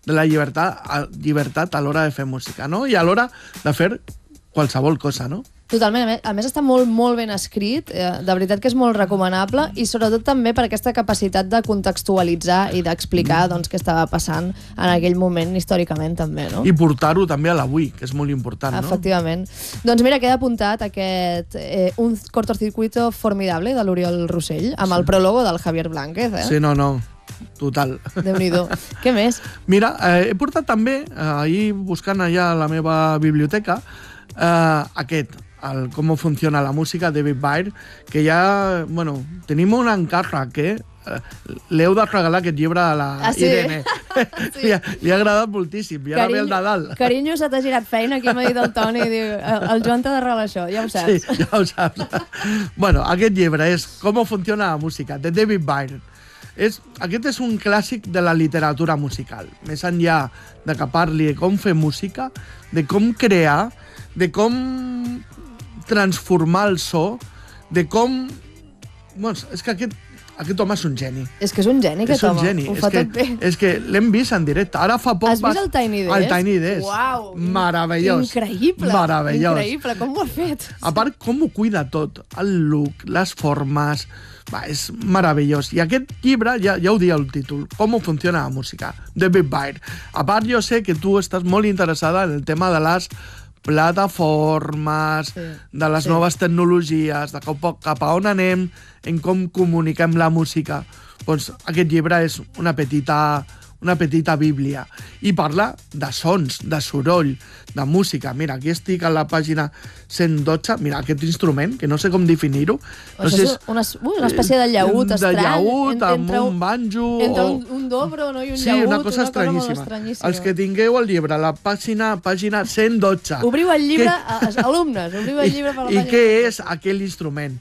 de la llibertat a l'hora de fer música, no? I a l'hora de fer qualsevol cosa, no? Totalment. A més està molt, molt ben escrit. De veritat que és molt recomanable i sobretot també per aquesta capacitat de contextualitzar i d'explicar què estava passant en aquell moment històricament també, no? I portar-ho també a l'avui, que és molt important, no? Efectivament. Doncs mira, queda apuntat aquest un cortocircuito formidable de l'Oriol Rossell amb el pròlogo del Javier Blánquez, eh? Sí, no. Total. Déu-n'hi-do. Què més? Mira, he portat també, ahir buscant allà a la meva biblioteca, aquest, el Cómo funciona la música, David Byrne, que ja, bueno, tenim un encàrrec, li heu de regalar aquest llibre a la Irene. Sí. Li ha agradat moltíssim, i ara ve el Nadal. Carinyo, se t'ha girat feina, aquí m'ha dit el Toni, i diu, el Joan t'ha de regalar això, ja ho saps. Sí, ja ho saps. Bueno, aquest llibre és Cómo funciona la música, de David Byrne. Aquest és un clàssic de la literatura musical, més enllà de que parli de com fer música, de com crear, de com transformar el so, de com... Bueno, és que aquest home és un geni. És que és un geni, aquest home. Ho fa tot bé. És que l'hem vist en directe. Ara fa poc... Has vist el Tiny Desk? El Tiny Desk. Uau! Meravellós. Increïble. Meravellós. Increïble. Com ho ha fet? A part, com ho cuida tot. El look, les formes... Va, és meravellós. I aquest llibre, ja ho dia el títol, Com funciona la música, David Byrne. A part, jo sé que tu estàs molt interessada en el tema de les plataformes, de les noves tecnologies, de cap a on anem, en com comuniquem la música. Doncs aquest llibre és una petita bíblia. I parla de sons, de soroll, de música. Mira, aquí estic a la pàgina 112. Mira, aquest instrument, que no sé com definir-ho. No sé, és una espècie de llaüt estrany. De llaüt, amb un banjo... Entre un dobro, no? I un llaüt. Sí, una cosa estranyíssima. Els que tingueu el llibre, a la pàgina 112. Obriu el llibre, alumnes, obriu el llibre per la pàgina. I què és aquell instrument?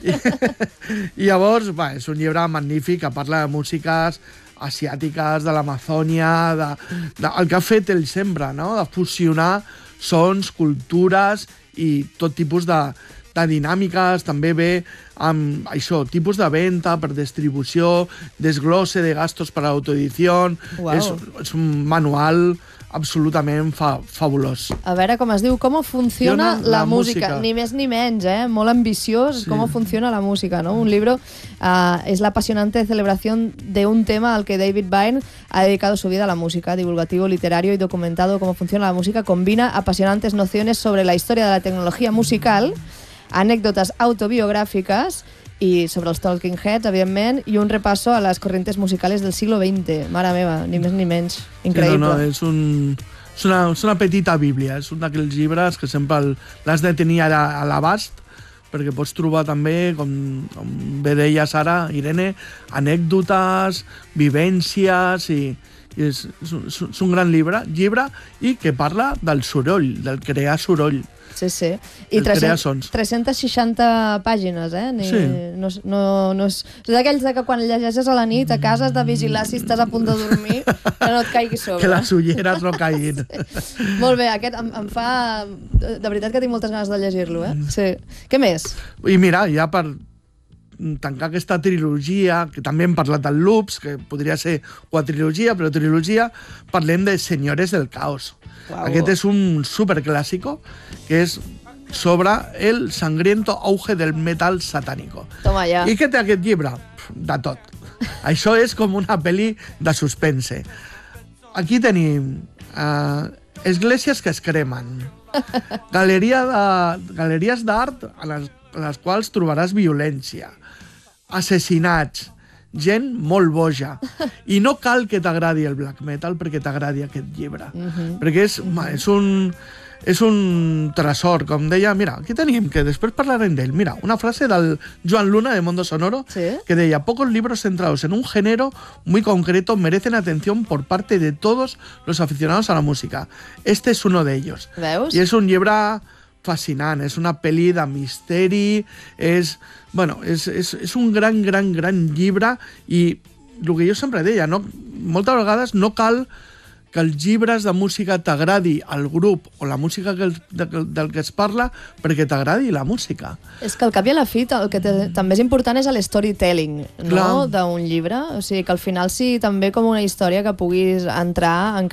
I llavors, és un llibre magnífic que parla de músiques asiàtiques, de l'Amazònia, el que ha fet ell sempre, no? De fusionar sons, cultures i tot tipus de dinàmiques. També ve amb això, tipus de venda per distribució, desglose de gastos per a autoedició. És un manual absolutament fabulós. A veure com es diu, Com funciona la música. Ni més ni menys, molt ambiciós, sí. Com funciona la música, ¿no? Un libro es la apasionante celebración de un tema al que David Byrne ha dedicado su vida a la música, divulgativo, literario y documentado cómo funciona la música, combina apasionantes nociones sobre la historia de la tecnología musical, anécdotas autobiográficas i sobre els Talking Heads, evidentment, i un repaso a les corrientes musicales del siglo XX. Mare meva, ni més ni menys. Increïble. És una petita bíblia, és un d'aquells llibres que sempre l'has de tenir a l'abast, perquè pots trobar també, com bé deies ara, Irene, anècdotes, vivències, i és un gran llibre i que parla del soroll, del crear soroll. Sí. I 360 pàgines, Sí. No és d'aquells que quan llegeixes a la nit a casa has de vigilar si estàs a punt de dormir que no et caigui sobre. Que les ulleres no caiguin. Sí. Molt bé, aquest em fa... De veritat que tinc moltes ganes de llegir-lo, Sí. Què més? I mira, ja per tancar aquesta trilogia, que també hem parlat del Loops, que podria ser quadrilogia, però trilogia, parlem de Señores del Caos. Wow. Aquest és un superclàssico que és sobre el sangriento auge del metal satánico. Toma ja. I què té aquest llibre? De tot. Això és com una pel·li de suspense. Aquí tenim esglésies que es cremen, galeries d'art a les quals trobaràs violència, assassinats, gent molt boja. I no cal que t'agradi el black metal perquè t'agradi aquest llibre. Perquè és un tresor, com deia, mira, aquí tenim, que després parlarem d'ell. Mira, una frase del Joan Luna de Mondo Sonoro, que deia: pocos libros centrados en un género muy concreto merecen atención por parte de todos los aficionados a la música. Este es uno de ellos. Veus? I és un llibre fascinant, és una pel·li de misteri, és un gran llibre, i el que jo sempre deia, moltes vegades no cal que els llibres de música t'agradi el grup o la música del que es parla perquè t'agradi la música. És que al cap i a la fi el que també és important és el storytelling, no? D'un llibre. O sigui, que al final sí també com una història que puguis entrar en